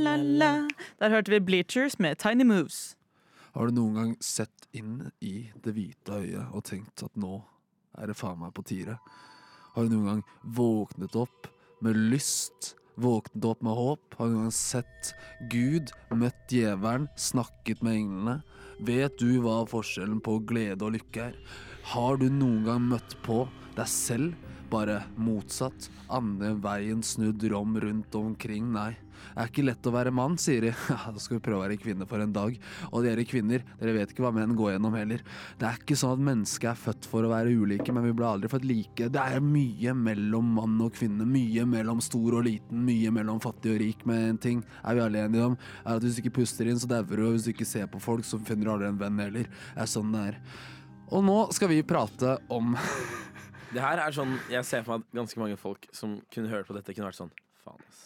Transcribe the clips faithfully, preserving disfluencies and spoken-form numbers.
la. Der hørte vi Bleachers med Tiny Moves. Har du noen gang sett inn i det hvite øyet og tenkt at nå er det faen meg på tide? Har du noen gang våknet opp med lyst, våknet opp med håp? Har du noen gang sett Gud, møtt djevelen, snakket med englene? Vet du hva forskjellen på glede og lykke er? Har du noen gang møtt på deg selv, bare motsatt, andre veien snudd om rundt omkring? Nei, det er ikke lett å være mann, sier de. Ja, da skal vi prøve å være kvinne for en dag. Og dere kvinner, dere vet ikke hva menn går gjennom heller. Det er ikke sånn at mennesker er født for å være ulike, men vi ble aldri født like. Det er mye mellom mann og kvinne, mye mellom stor og liten, mye mellom fattig og rik. Men en ting er vi alle enige om, er at hvis du ikke puster inn, så dauer du, og hvis du ikke ser på folk, så finner du aldri en venn heller. Det er sånn det er. Og nå skal vi prate om Det her er sånn, jeg ser for meg at ganske mange folk som kunne hørt på dette, kunne vært sånn, faen ass.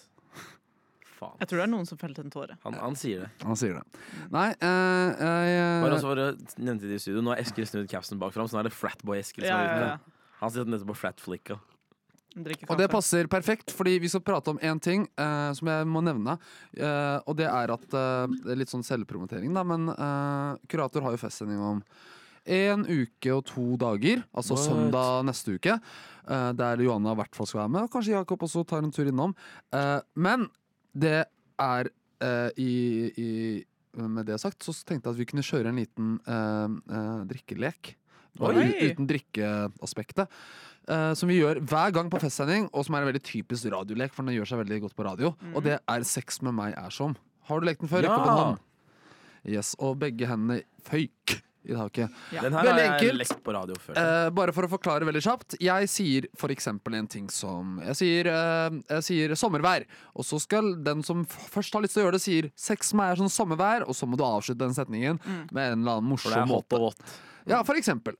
Faen. Jeg tror det er noen som felte en tåre. Han, han sier det. Han sier det. Nei, uh, jeg Bare også for å nevne det i studio, nå har Eskil snudd capsen bak fram, så nå er det Fratboy Eskil som Ja, er ja, ute. ja. Han sitter nettopp på Fratflicka. Drikke Og det kaffe. passer perfekt, fordi vi skal prate om en ting uh, som jeg må nevne, uh, og det er at uh, det er litt sånn selvpromotering da, men uh, Kurator har jo festsending om en uke og to dager, altså What? søndag neste uke, uh, der Johanna i hvert fall skal være med, og kanskje Jakob også tar en tur innom. Uh, men det er uh, i, i, med det sagt, så tenkte jeg at vi kunne kjøre en liten uh, uh, drikkelek. Bare Oi! u- uten drikkeaspektet. Uh, som vi gjør hver gang på festsending, og som er en veldig typisk radiolek, for den gjør seg veldig godt på radio. Og det er Sex med meg er som. Har du lekt den før? Ja! Rekk opp en hånd. Yes, og begge hendene føyk i taket. Ja. Den her Veldig har jeg enkelt. lekt på radio før. Eh, bare for å forklare veldig kjapt. Jeg sier for eksempel en ting som Jeg sier, eh, jeg sier sommervær. Og så skal den som f- først har lyst til å gjøre det, sier sex med meg er sånn sommervær. Og så må du avslutte den setningen med en eller annen For det morsom er hot måte. og vått. Ja, for eksempel.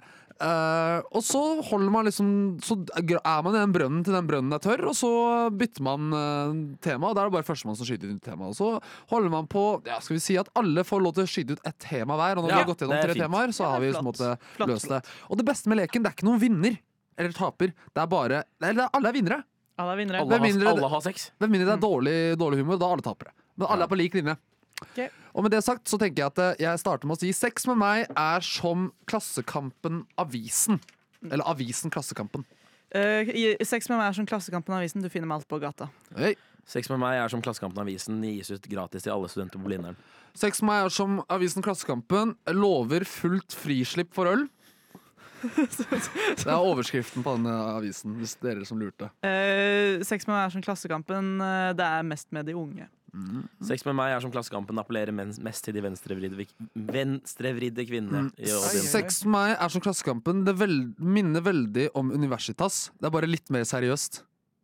Eh, og så holder man liksom Så er man i den brønnen til den brønnen er tørr, og så bytter man uh, tema. Og da er det bare førstemann som skyter ut tema. Og så holder man på Ja, skal vi si at alle får lov til å skyte ut ett tema hver. Og når Ja, vi har gått gjennom det er tre fint. temaer, så Ja, har vi flott. på en måte Flott, løst det. Og det beste med leken, det er ikke noen vinner eller taper. Det er bare Eller det er, alle er vinnere. Alle er vinnere. Alle har, mindre det- alle har sex. Med mindre det er dårlig, dårlig humor, da er alle tapere. Men alle er på lik linje. Ok. Og med det sagt så tenker jeg at eh, jeg starter med å si sex med meg er som Klassekampen Avisen. Eller Avisen Klassekampen. Eh, i- Sex med meg er som Klassekampen Avisen. Du finner meg alt på gata. Hei. Sex med meg er som Klassekampen Avisen, gis ut gratis til alle studenter på Blindern. Sex med meg er som Avisen Klassekampen lover fullt frislipp for øl. Det er overskriften på denne avisen, hvis dere som lurte. Eh, sex med meg er som Klassekampen. eh, det er mest med de unge. Sex med meg er som Klassekampen appellerer mens- mest til de venstrevridde, venstrevridde kvinnene i audiensen. Sex med meg er som Klassekampen. Det vel, minner veldig om Universitas. Det er bare litt mer seriøst.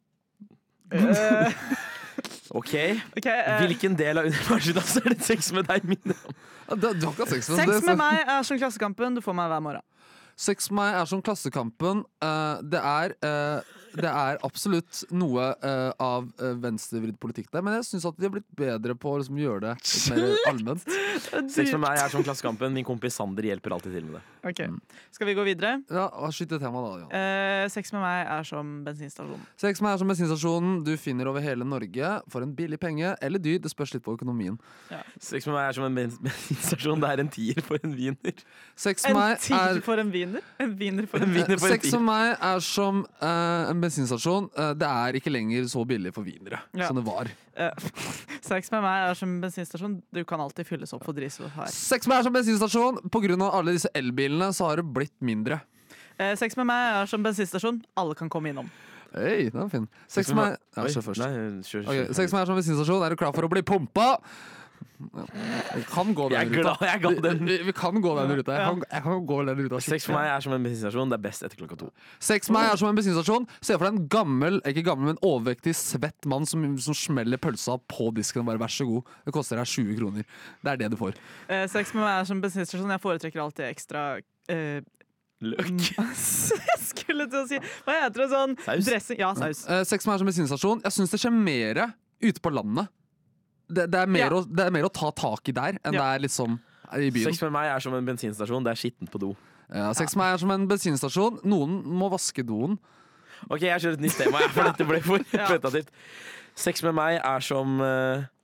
Eh, Ok, ok, eh, hvilken del av universitetet er det sex med deg minner om? Ja, Du, du har ikke hatt sex med Sex det, med så- meg er som Klassekampen. Du får meg hver morgen. Sex med meg er som Klassekampen. Eh, det, er, eh, det er absolutt noe eh, av uh, venstrevridd politikk der, men jeg syns at de har blitt bedre på å liksom, gjøre det litt mer allment. Sex med meg er som Klassekampen, min kompis Sander hjelper alltid til med det. Ok, Skal vi gå videre? Ja, Skyt det temaet, da. Ja. Eh, sex med meg er som bensinstasjonen. Sex med meg er som bensinstasjonen du finner over hele Norge for en billig penge eller dyr. Det spørs litt på økonomien. Sex med meg er som en bens- bensinstasjon, det er en tier for en wiener. Sex med En meg tier er for en wiener? En wiener for en En wiener. wiener for en Sex med meg er som eh, en bensinstasjon. Eh, det er ikke lenger så billig for wienere Ja. som det var. Eh, sex med meg er som bensinstasjon. Du kan alltid fylles opp for drivstoff her. Sex med meg er som bensinstasjon. På grunn av alle disse elbilene så har det blitt mindre. Eh, sex med meg er som bensinstasjon. Alle kan komme innom. Hei, den er fin. Sex med meg ja, Oi, Kjør først. Nei, kjør, Ok, kjør. Sex med meg er som bensinstasjon. Er du klar for å bli pumpa? Ja. Vi kan gå Jeg den er ruta. glad jeg ga den. Vi, vi kan gå den ruta. Jeg Ja. kan, jeg kan gå den ruta. Sex for meg er som en bensinstasjon, det er best etter klokka to. Sex med meg er som en bensinstasjon. Se for deg en gammel, ikke gammel, men overvektig, svett mann som, som smeller pølsa på disken og bare vær så god. Det koster deg tjue kroner. Det er det du får. Eh, sex med meg er som bensinstasjon. Jeg foretrekker alltid ekstra eh, Løk. Jeg skulle til å si Hva heter det sånn? Saus? Dressing. Ja, saus. Eh, sex med meg er som bensinstasjon. Jeg syns det skjer mer ute på landet. Det, det, er mer Ja. å, det er mer å ta tak i der enn Ja. det er liksom i byen. Sex med meg er som en bensinstasjon, det er skittent på do. Ja, sex med meg er som en bensinstasjon. Noen må vaske doen. Ok, jeg kjører et nytt tema, jeg, for dette ble for Ja. repetitivt. Sex med meg er som eh,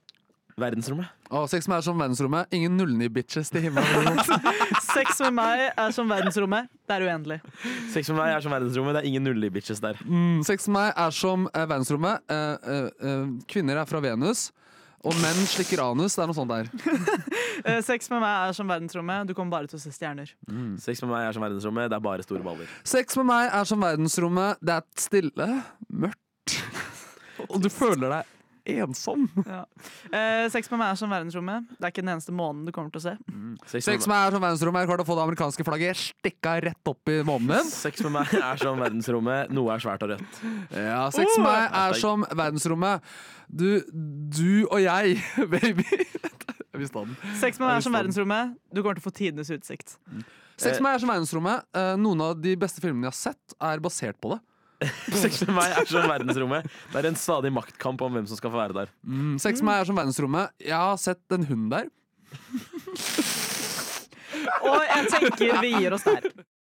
Verdensrommet. Å, sex med meg er som verdensrommet. Ingen nullni-bitches til himmelen. Sex med meg er som verdensrommet. Det er uendelig. Sex med meg er som verdensrommet. Det er ingen nullige bitches der. Mm, sex med meg er som eh, verdensrommet. Eh, eh, eh, kvinner er fra Venus, og menn slikker anus. Det er noe sånt der. Eh, Sex med meg er som verdensrommet. Du kommer bare til å se stjerner. Mm. Sex med meg er som verdensrommet. Det er bare store baller. Sex med meg er som verdensrommet. Det er stille, mørkt, og du føler deg ensom. Ja. Eh, sex med meg er som verdensrommet. Det er ikke den eneste månen du kommer til å se. Mm. Sex, Sex med meg er som verdensrommet. Jeg klarte å få det amerikanske flagget stikka rett opp i månen din. Sex med meg er som verdensrommet. Noe er svært og rødt. Ja, sex med meg er som verdensrommet. Du, du og jeg, baby. Jeg visste den. Sex med meg er som verdensrommet. Du kommer til å få tidenes utsikt. Sex med meg er som verdensrommet. Eh, Noen av de beste filmene jeg har sett, er basert på det. Sex med meg er som verdensrommet. Det er en stadig maktkamp om hvem som skal få være der. Mm, sex med meg er som verdensrommet. Jeg har sett en hund der. Og jeg tenker vi gir oss der.